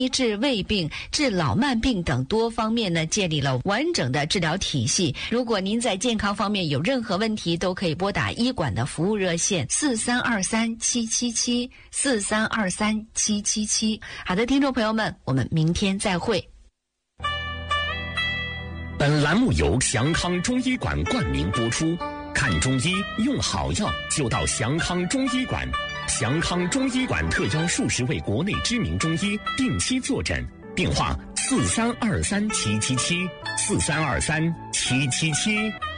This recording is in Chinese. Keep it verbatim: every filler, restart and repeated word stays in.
治胃病、治老慢病等多方面呢，建立了完整的治疗体系。如果您在健康方面有任何问题，都可以拨打医馆的服务热线四三二三七七七四三二三七七七。好的，听众朋友们，我们明天再会。 本栏目由祥康中医馆冠名播出。看中医用好药就到祥康中医馆。祥康中医馆特邀数十位国内知名中医定期坐诊，电话四三二三七七七四三二三七七七。